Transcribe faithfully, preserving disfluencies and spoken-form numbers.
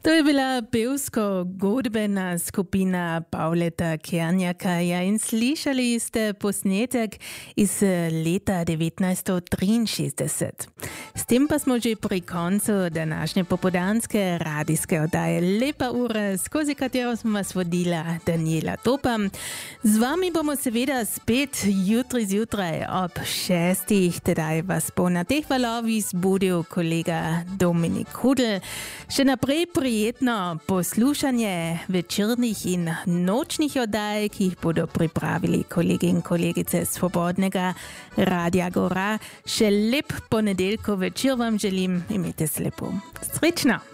To je bila pevsko-godbena skupina Pauleta Kernjaka. Ja, in slišali ste posnetek iz leta devetnajststo triinšestdeset. S tem pa smo že pri koncu današnje popodanske radijske oddaje Lepa ura, skozi katero smo vas vodila Daniela Topa. Z vami bomo seveda spet jutri zjutraj ob šestih, tedaj vas bo na teh valovih zbudil kolega Dominik Hudl. Še naprej prijetno poslušanje večernih in nočnih oddaj, ki jih bodo pripravili kolegi in kolegice Svobodnega Radia Gora. Še lep ponedeljkov večer vam želim, imejte se lepo. Srečno!